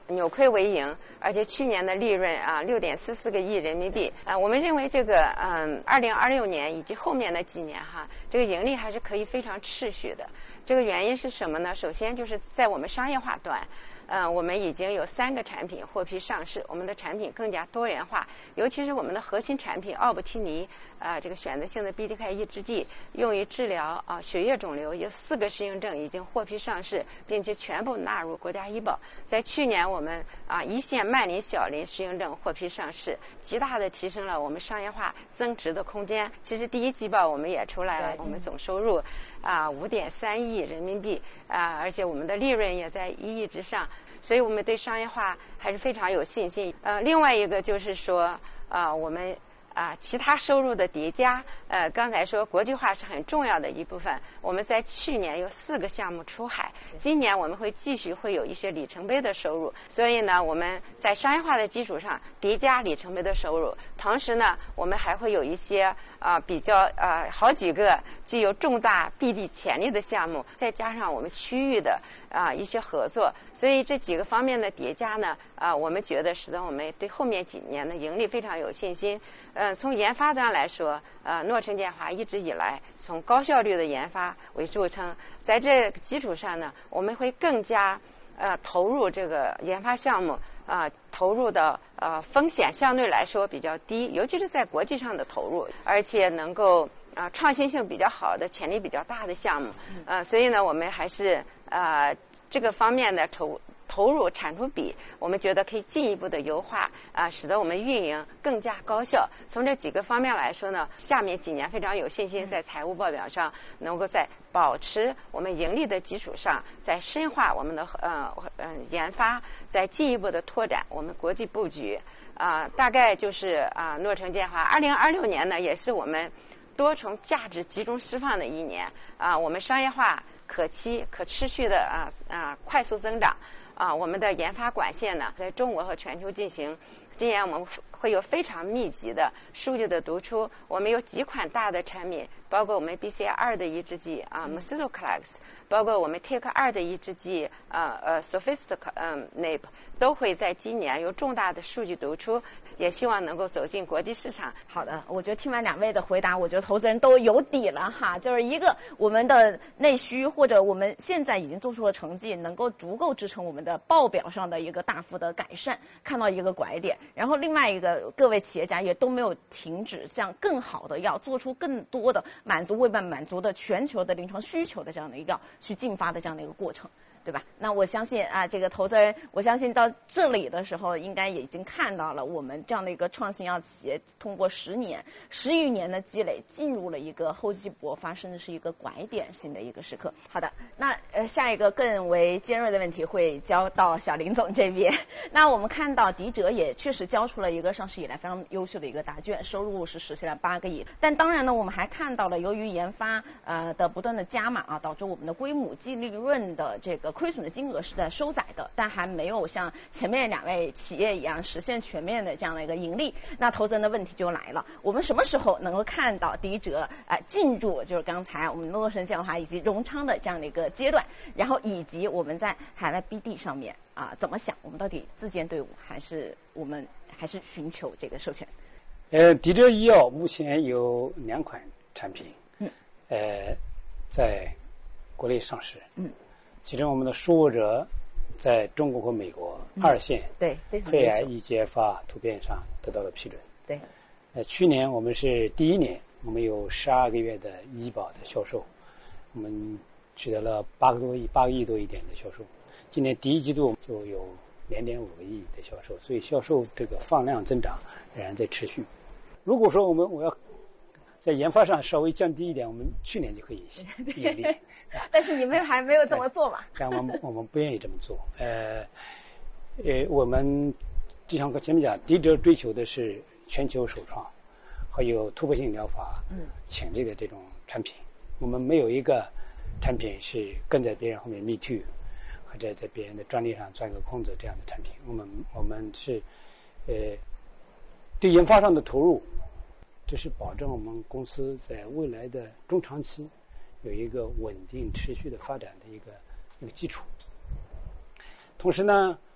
扭亏为盈，而且去年的利润6.44个亿人民币我们认为这个2026年以及后面的几年这个盈利还是可以非常持续的。这个原因是什么呢？首先就是在我们商业化端。我们已经有3个产品获批上市，我们的产品更加多元化，尤其是我们的核心产品奥布替尼这个选择性的 BTK 抑制剂，用于治疗血液肿瘤，有4个适应症已经获批上市，并且全部纳入国家医保。在去年，我们一线慢临、小临适应症获批上市，极大的提升了我们商业化增值的空间。其实第一季报我们也出来了，我们总收入5.3亿人民币而且我们的利润也在1亿之上。所以我们对商业化还是非常有信心。另外一个就是说，我们其他收入的叠加，刚才说国际化是很重要的一部分。我们在去年有4个项目出海，今年我们会继续会有一些里程碑的收入。所以呢，我们在商业化的基础上叠加里程碑的收入，同时呢，我们还会有一些比较好几个具有重大 BD 潜力的项目，再加上我们区域的一些合作，所以这几个方面的叠加呢，我们觉得使得我们对后面几年的盈利非常有信心。从研发端来说，诺成建华一直以来从高效率的研发为著称，在这个基础上呢，我们会更加投入这个研发项目投入的风险相对来说比较低，尤其是在国际上的投入，而且能够创新性比较好的、潜力比较大的项目。所以呢，我们还是这个方面的投入产出比，我们觉得可以进一步的优化使得我们运营更加高效。从这几个方面来说呢，下面几年非常有信心，在财务报表上能够在保持我们盈利的基础上，在深化我们的研发，在进一步的拓展我们国际布局大概就是诺成建华2026年呢，也是我们多重价值集中释放的一年我们商业化可期、可持续的快速增长我们的研发管线呢，在中国和全球进行。今年我们会有非常密集的数据的读出，我们有几款大的产品，包括我们 BCL2 的抑制剂Mesutoclax， 包括我们 TYK2 的抑制剂Sofosbuvir都会在今年有重大的数据读出，也希望能够走进国际市场。 好的，我觉得听完2位的回答，我觉得投资人都有底了哈。就是一个我们的内需或者我们现在已经做出的成绩，能够足够支撑我们的报表上的一个大幅的改善，看到一个拐点。然后另外一个，各位企业家也都没有停止向更好的要做出更多的未满足的全球的临床需求的这样的一个去进发的这样的一个过程。对吧？那我相信这个投资人，我相信到这里的时候，应该也已经看到了我们这样的一个创新药企业，通过10余年的积累，进入了一个厚积薄发，甚至是一个拐点性的一个时刻。好的，那下一个更为尖锐的问题会交到小林总这边。那我们看到迪哲也确实交出了一个上市以来非常优秀的一个答卷，收入是实现了8个亿。但当然呢，我们还看到了由于研发的不断的加码导致我们的归母净利润的这个亏损的金额是在收窄的，但还没有像前面2位企业一样实现全面的这样的一个盈利。那投资人的问题就来了，我们什么时候能够看到迪哲进入就是刚才我们诺成建华以及荣昌的这样的一个阶段，然后以及我们在海外 BD 上面怎么想？我们到底自建队伍还是我们还是寻求这个授权？ 迪哲医药目前有2款产品，在国内上市，其中我们的舒沃哲在中国和美国2线对肺癌 EGFR 突变上得到了批准。 对， 去年我们是第1年，我们有12个月的医保的销售，我们取得了8个亿多一点的销售。今年第1季度就有2.5个亿的销售，所以销售这个放量增长仍然在持续。如果说我要在研发上稍微降低一点，我们去年就可以盈利。 但是你们还没有这么做嘛？ 但我们不愿意这么做。我们就像前面讲，迪哲追求的是全球首创，还有突破性疗法潜力的这种产品。我们没有一个产品是跟在别人后面 me too， 或者在别人的专利上钻个空子这样的产品。我们是对研发上的投入，这是保证我们公司在未来的中长期有一个稳定持续的发展的一个基础。同时呢，